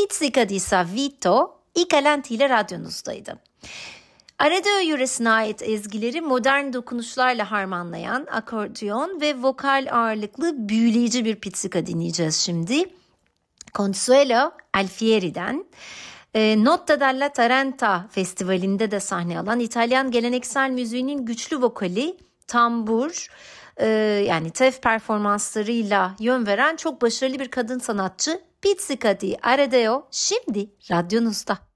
Pizzica di Savito i Calenti ile radyonuzdaydı. Aradeo yöresine ait ezgileri modern dokunuşlarla harmanlayan akordeon ve vokal ağırlıklı büyüleyici bir pizzica dinleyeceğiz şimdi. Consuelo Alfieri'den Notte della Tarenta festivalinde de sahne alan İtalyan geleneksel müziğinin güçlü vokali, tambur, yani tef performanslarıyla yön veren çok başarılı bir kadın sanatçı Pizzica di Aradeo şimdi radyonuzda.